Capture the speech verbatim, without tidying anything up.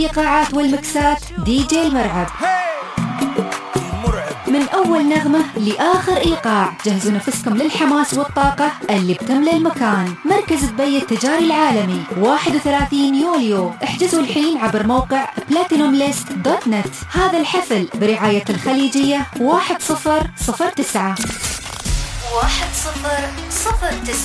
الإيقاعات والمكسات دي جي المرعب. من أول نغمة لآخر إيقاع جهزوا نفسكم للحماس والطاقة اللي بتملى المكان. مركز دبي التجاري العالمي واحد وثلاثين يوليو. احجزوا الحين عبر موقع بلاتينوم ليست دوت نت. هذا الحفل برعاية الخليجية واحد صفر صفر تسعة واحد صفر صفر تسعة.